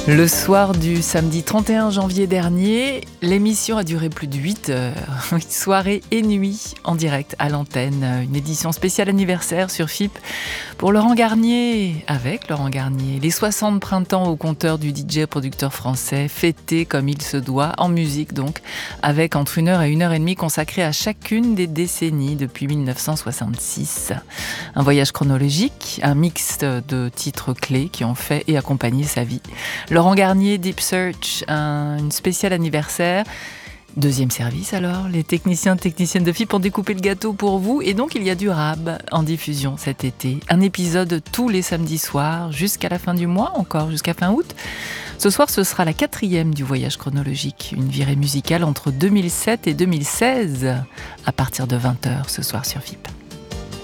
Le soir du samedi 31 janvier dernier, l'émission a duré plus de 8 heures. Soirée et nuit en direct à l'antenne. Une édition spéciale anniversaire sur FIP pour Laurent Garnier, avec Laurent Garnier. Les 60 printemps au compteur du DJ producteur français, fêtés comme il se doit, en musique donc, avec entre 1 heure et 1 heure et demie consacrée à chacune des décennies depuis 1966. Un voyage chronologique, un mix de titres clés qui ont fait et accompagné sa vie. Laurent Garnier, Deep Search, une spéciale anniversaire. Deuxième service alors, les techniciennes de FIP ont découpé le gâteau pour vous et donc il y a du rab en diffusion cet été. Un épisode tous les samedis soirs jusqu'à la fin du mois, encore jusqu'à fin août. Ce soir, ce sera la 4e du voyage chronologique, une virée musicale entre 2007 et 2016 à partir de 20h ce soir sur FIP.